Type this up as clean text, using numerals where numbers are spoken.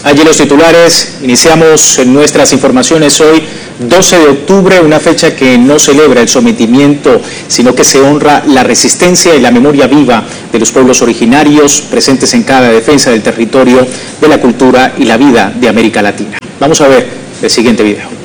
Allí los titulares. Iniciamos nuestras informaciones hoy, 12 de octubre, una fecha que no celebra el sometimiento, sino que se honra la resistencia y la memoria viva de los pueblos originarios presentes en cada defensa del territorio, de la cultura y la vida de América Latina. Vamos a ver el siguiente video.